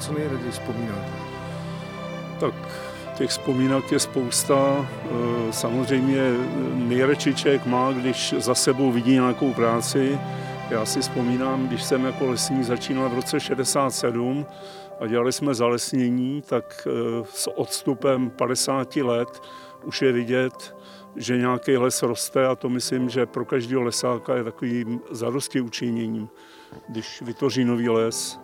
co nejraději vzpomínáte? Tak těch vzpomínek je spousta. Samozřejmě nejradši člověk má, když za sebou vidí nějakou práci. Já si vzpomínám, když jsem jako lesník začínal v roce 67 a dělali jsme zalesnění, tak s odstupem 50 let už je vidět, že nějaký les roste a to myslím, že pro každého lesáka je takovým zadosti učiněním, když vytvoří nový les.